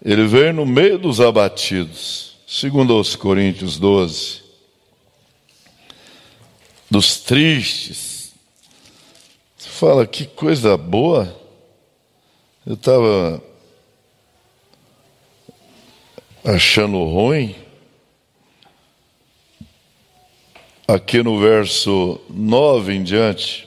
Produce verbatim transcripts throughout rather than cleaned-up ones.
Ele veio no meio dos abatidos. Segundo aos Coríntios doze. Dos tristes. Você fala, que coisa boa. Eu estava achando ruim. Aqui no verso nove em diante.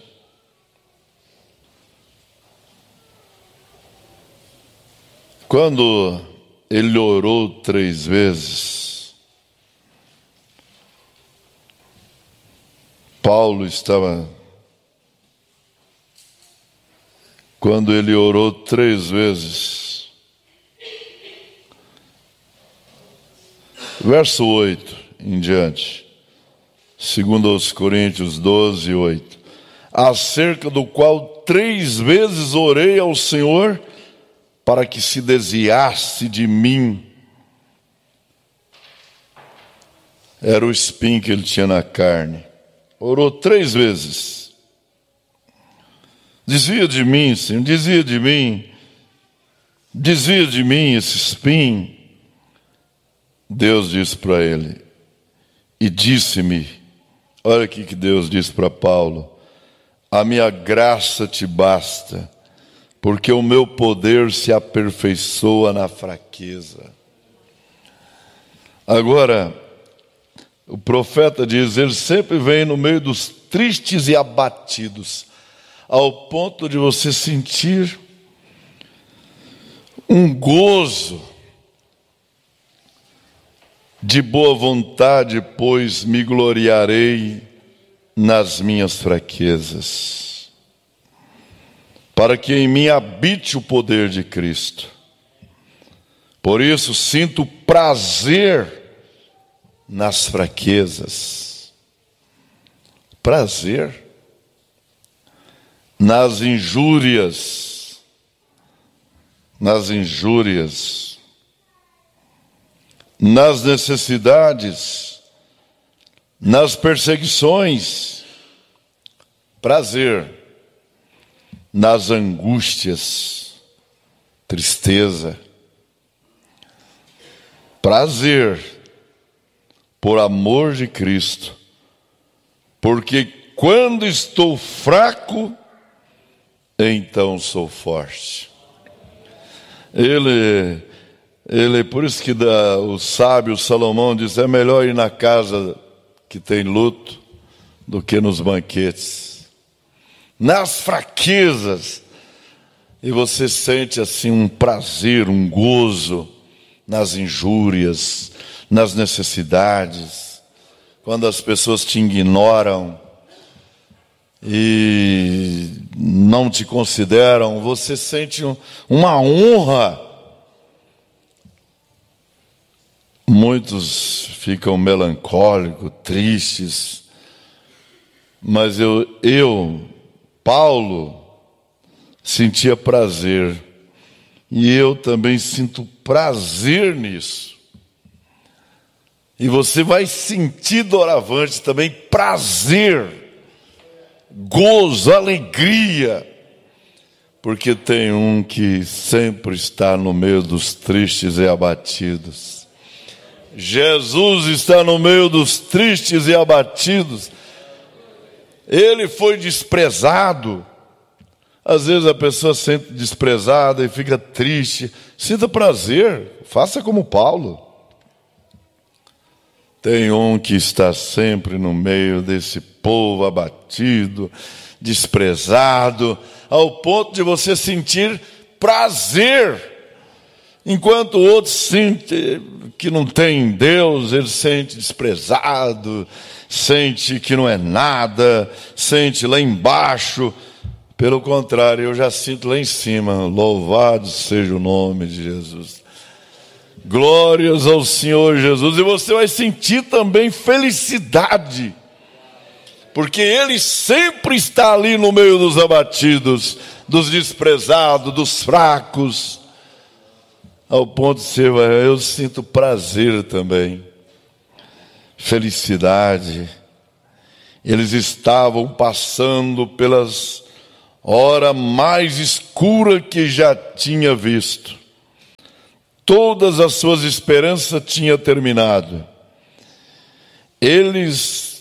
Quando ele orou três vezes, Paulo estava... Quando ele orou três vezes, verso oito em diante, segundo aos Coríntios doze, oito, acerca do qual três vezes orei ao Senhor para que se desviasse de mim. Era o espinho que ele tinha na carne. Orou três vezes. Desvia de mim, Senhor, desvia de mim. Desvia de mim esse espinho. Deus disse para ele, e disse-me, olha aqui que Deus disse para Paulo, a minha graça te basta, porque o meu poder se aperfeiçoa na fraqueza. Agora, o profeta diz, ele sempre vem no meio dos tristes e abatidos, ao ponto de você sentir um gozo de boa vontade, pois me gloriarei nas minhas fraquezas, para que em mim habite o poder de Cristo. Por isso sinto prazer nas fraquezas, prazer nas injúrias, nas injúrias, nas necessidades, nas perseguições, prazer nas angústias, tristeza, prazer por amor de Cristo, porque quando estou fraco, então sou forte. Ele, ele, por isso que dá, o sábio Salomão diz, é melhor ir na casa que tem luto do que nos banquetes. Nas fraquezas, e você sente assim um prazer, um gozo nas injúrias, nas necessidades, quando as pessoas te ignoram e não te consideram, você sente uma honra. Muitos ficam melancólicos, tristes, mas eu, eu, Paulo, sentia prazer, e eu também sinto prazer nisso. E você vai sentir doravante também prazer, gozo, alegria, porque tem um que sempre está no meio dos tristes e abatidos. Jesus está no meio dos tristes e abatidos. Ele foi desprezado. Às vezes a pessoa se sente desprezada e fica triste. Sinta prazer, faça como Paulo. Tem um que está sempre no meio desse povo abatido, desprezado, ao ponto de você sentir prazer. Enquanto o outro sente que não tem Deus, ele sente desprezado, sente que não é nada, sente lá embaixo. Pelo contrário, eu já sinto lá em cima, louvado seja o nome de Jesus. Glórias ao Senhor Jesus. E você vai sentir também felicidade, porque Ele sempre está ali no meio dos abatidos, dos desprezados, dos fracos, ao ponto de ser, eu sinto prazer também, felicidade. Eles estavam passando pelas horas mais escuras que já tinha visto. todas as suas esperanças tinham terminado. Eles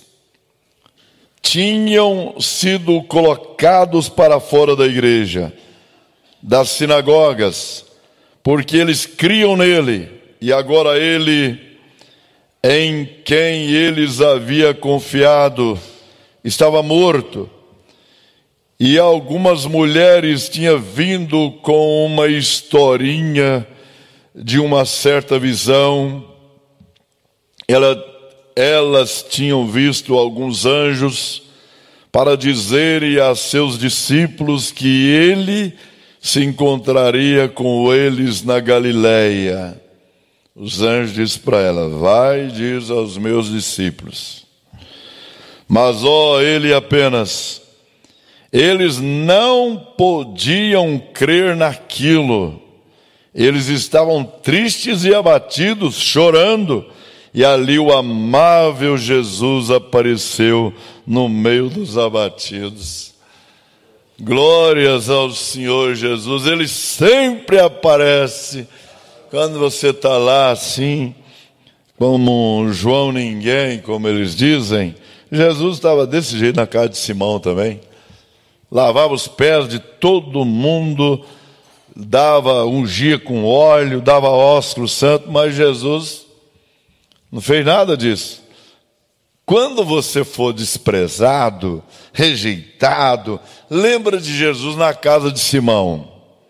tinham sido colocados para fora da igreja, das sinagogas, porque eles criam nele, e agora ele, em quem eles haviam confiado, estava morto. E algumas mulheres tinham vindo com uma historinha de uma certa visão. Ela, elas tinham visto alguns anjos para dizerem a seus discípulos que ele se encontraria com eles na Galileia. Os anjos disseram para ela: vai, diz aos meus discípulos. Mas ó, ele apenas... Eles não podiam crer naquilo. Eles estavam tristes e abatidos, chorando. E ali o amável Jesus apareceu no meio dos abatidos. Glórias ao Senhor Jesus. Ele sempre aparece quando você está lá assim, como um João ninguém, como eles dizem. Jesus estava desse jeito na casa de Simão também. Lavava os pés de todo mundo, dava, ungia com óleo, dava ósculo santo, mas Jesus não fez nada disso. Quando você for desprezado, rejeitado, lembra de Jesus na casa de Simão.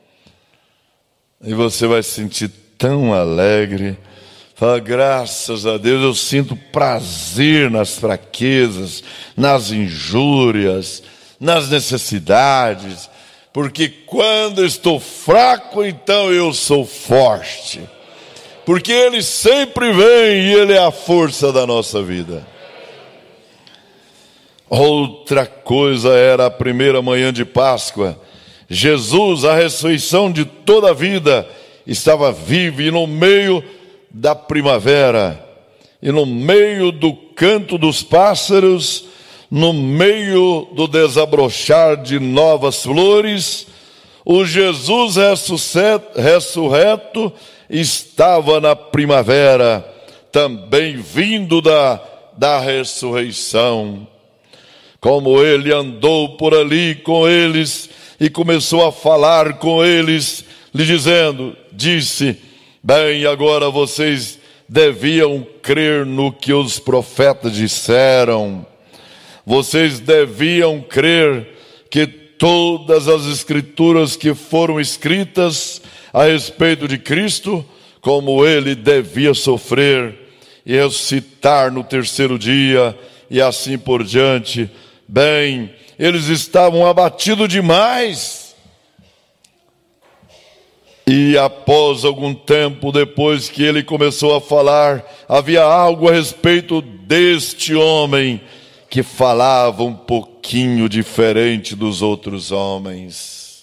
E você vai se sentir tão alegre. Fala, graças a Deus, eu sinto prazer nas fraquezas, nas injúrias, nas necessidades, porque quando estou fraco, então eu sou forte, porque Ele sempre vem e Ele é a força da nossa vida. Outra coisa era a primeira manhã de Páscoa. Jesus, a ressurreição de toda a vida, estava vivo, e no meio da primavera, e no meio do canto dos pássaros, no meio do desabrochar de novas flores, o Jesus ressurreto estava na primavera, também vindo da, da ressurreição. Como ele andou por ali com eles e começou a falar com eles, lhe dizendo, disse, bem, agora vocês deviam crer no que os profetas disseram. Vocês deviam crer que todas as escrituras que foram escritas a respeito de Cristo, como ele devia sofrer e ressuscitar no terceiro dia, e assim por diante. Bem, eles estavam abatidos demais. E após algum tempo, depois que ele começou a falar, havia algo a respeito deste homem que falava um pouquinho diferente dos outros homens.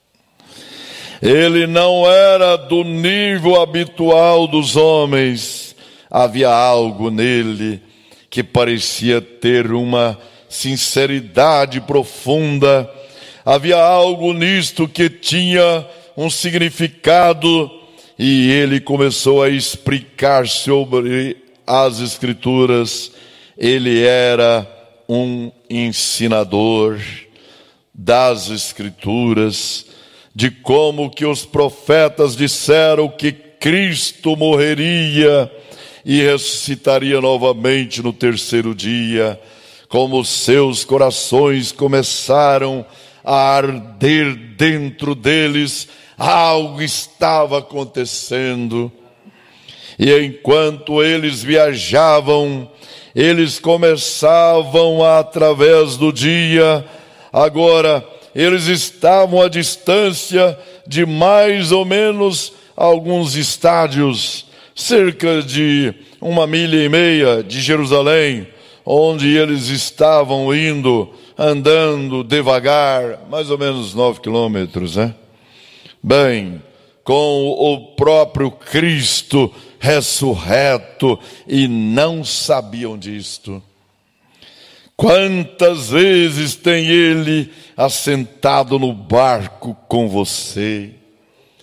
Ele não era do nível habitual dos homens. Havia algo nele que parecia ter uma sinceridade profunda. Havia algo nisto que tinha um significado, e ele começou a explicar sobre as Escrituras. Ele era um ensinador das Escrituras, de como que os profetas disseram que Cristo morreria e ressuscitaria novamente no terceiro dia, como seus corações começaram a arder dentro deles, algo estava acontecendo. E enquanto eles viajavam, eles começavam a, através do dia, agora eles estavam à distância de mais ou menos alguns estádios, cerca de uma milha e meia de Jerusalém, onde eles estavam indo, andando devagar, mais ou menos nove quilômetros, né? Bem, com o próprio Cristo ressurreto, e não sabiam disto. Quantas vezes tem ele assentado no barco com você?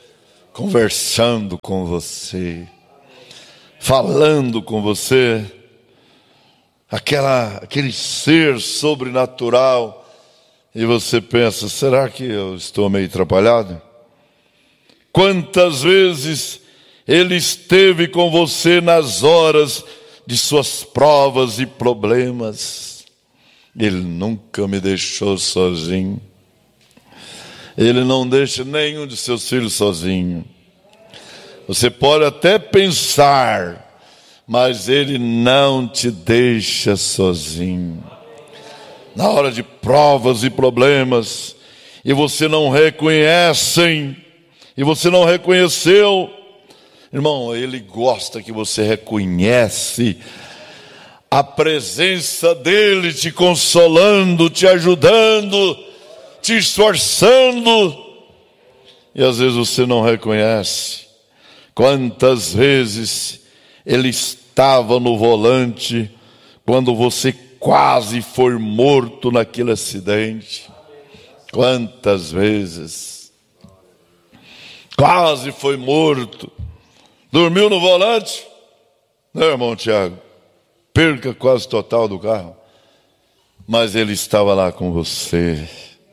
conversando com você, falando com você, aquela, aquele ser sobrenatural, e você pensa, será que eu estou meio atrapalhado? Quantas vezes Ele esteve com você nas horas de suas provas e problemas? Ele nunca me deixou sozinho. Ele não deixa nenhum de seus filhos sozinho. Você pode até pensar, mas Ele não te deixa sozinho. Na hora de provas e problemas, e você não reconhece, e você não reconheceu, irmão, Ele gosta que você reconhece a presença dEle te consolando, te ajudando, te esforçando, e às vezes você não reconhece. Quantas vezes Ele estava no volante quando você quase foi morto naquele acidente? Quantas vezes quase foi morto, dormiu no volante, não, irmão Tiago, perca quase total do carro, mas Ele estava lá com você.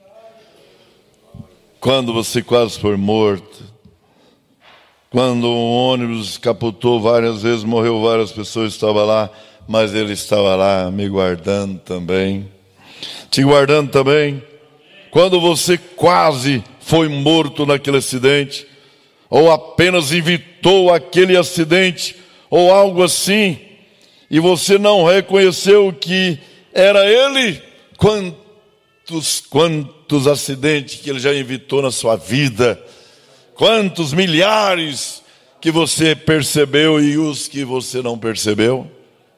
Quando você quase foi morto, quando um ônibus capotou várias vezes, morreu várias pessoas, estava lá, mas Ele estava lá me guardando também, te guardando também. Quando você quase foi morto naquele acidente, ou apenas evitou aquele acidente, ou algo assim, e você não reconheceu que era Ele, quantos, quantos acidentes que Ele já evitou na sua vida, quantos milhares que você percebeu e os que você não percebeu.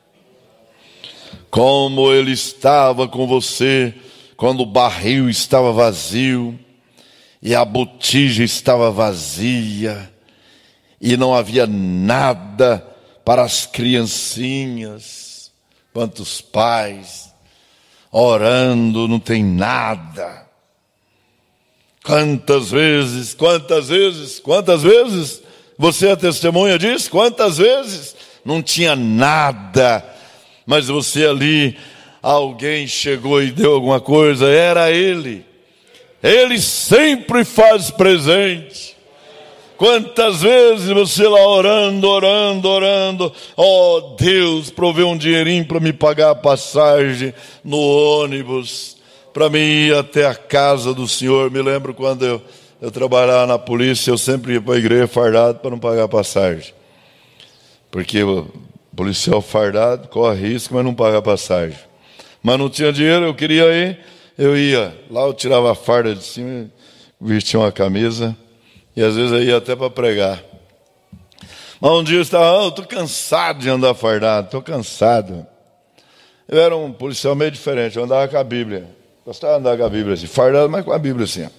Como Ele estava com você quando o barril estava vazio e a botija estava vazia e não havia nada para as criancinhas. Quantos pais orando, não tem nada. Quantas vezes, quantas vezes, quantas vezes você é testemunha disso? Quantas vezes não tinha nada, mas você ali, alguém chegou e deu alguma coisa, era Ele. Ele sempre faz presente. Quantas vezes você lá orando, orando, orando, oh Deus, provê um dinheirinho para me pagar a passagem no ônibus, para mim ir até a casa do Senhor. Me lembro quando eu, eu trabalhava na polícia, eu sempre ia para a igreja fardado para não pagar a passagem. Porque o policial fardado corre risco, mas não paga a passagem. Mas não tinha dinheiro, eu queria ir, eu ia. Lá eu tirava a farda de cima, vestia uma camisa, e às vezes eu ia até para pregar. Mas um dia eu estava, oh, eu estou cansado de andar fardado, estou cansado. Eu era um policial meio diferente, eu andava com a Bíblia. Gostava de andar com a Bíblia assim, fardado, mas com a Bíblia assim. Ó.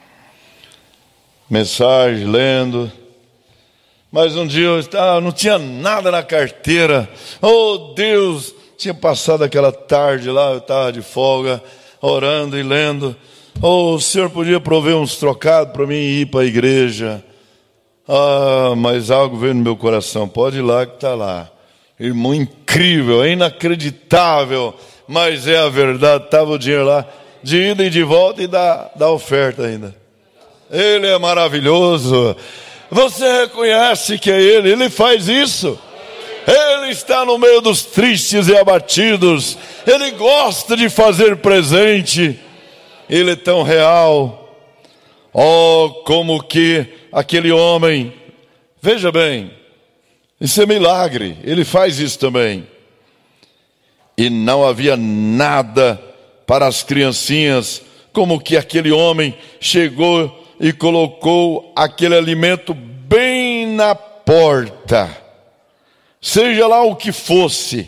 Mensagem, lendo. Mas um dia eu estava, não tinha nada na carteira. Oh Deus, tinha passado aquela tarde lá, eu estava de folga, orando e lendo. Oh, o Senhor podia prover uns trocados para mim ir para a igreja. Ah, mas algo veio no meu coração, pode ir lá que está lá. Irmão, incrível, é inacreditável, mas é a verdade, estava o dinheiro lá, de ida e de volta e da, da oferta ainda. Ele é maravilhoso. Você reconhece que é Ele, Ele faz isso. Ele está no meio dos tristes e abatidos. Ele gosta de fazer presente. Ele é tão real. Oh, como que aquele homem, veja bem, isso é milagre, Ele faz isso também. E não havia nada para as criancinhas, como que aquele homem chegou e colocou aquele alimento bem na porta. Seja lá o que fosse,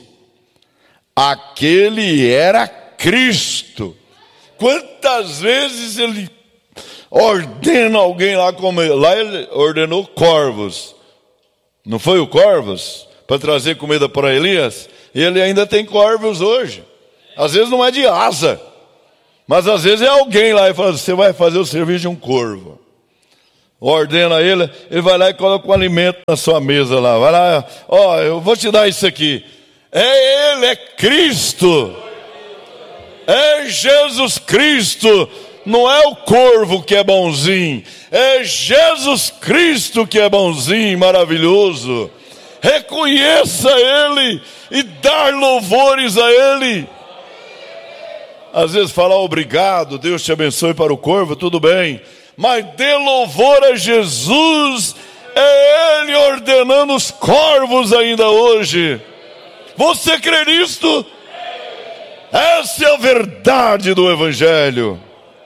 aquele era Cristo. Quantas vezes Ele ordena alguém lá comer? Lá Ele ordenou corvos. Não foi o corvos? Para trazer comida para Elias? E Ele ainda tem corvos hoje. Às vezes não é de asa, mas às vezes é alguém lá e fala, você vai fazer o serviço de um corvo. ordena ele, ele vai lá e coloca um alimento na sua mesa lá. Vai lá, ó, eu vou te dar isso aqui. É ele, é Cristo. É Jesus Cristo. Não é o corvo que é bonzinho. É Jesus Cristo que é bonzinho, maravilhoso. Reconheça Ele e dar louvores a Ele. Às vezes falar obrigado, Deus te abençoe para o corvo, tudo bem. Mas dê louvor a Jesus. É Ele ordenando os corvos ainda hoje. Você crê nisto? Essa é a verdade do Evangelho.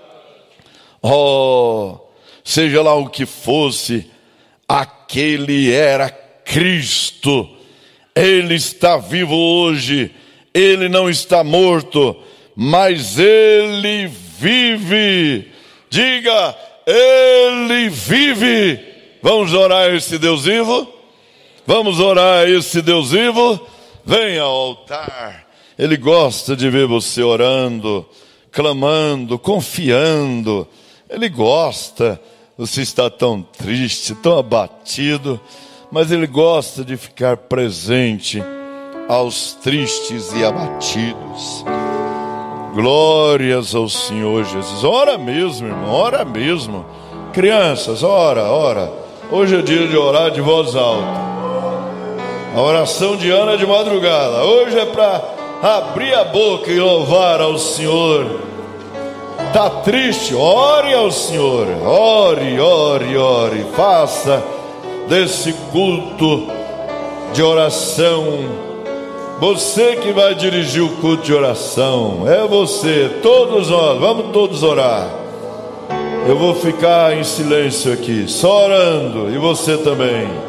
Oh, seja lá o que fosse, aquele era Cristo. Ele está vivo hoje. Ele não está morto, mas Ele vive. Diga, Ele vive. Vamos orar a esse Deus vivo? Vamos orar a esse Deus vivo? Venha ao altar. Ele gosta de ver você orando, clamando, confiando. Ele gosta. Você está tão triste, tão abatido, mas Ele gosta de ficar presente aos tristes e abatidos. Glórias ao Senhor Jesus. Ora mesmo, irmão, ora mesmo. Crianças, ora, ora. Hoje é dia de orar de voz alta. A oração de Ana é de madrugada. Hoje é para abrir a boca e louvar ao Senhor. Está triste? Ore ao Senhor. Ore, ore, ore. Faça desse culto de oração. Você que vai dirigir o culto de oração. É você. Todos nós. Vamos todos orar. Eu vou ficar em silêncio aqui, só orando. E você também.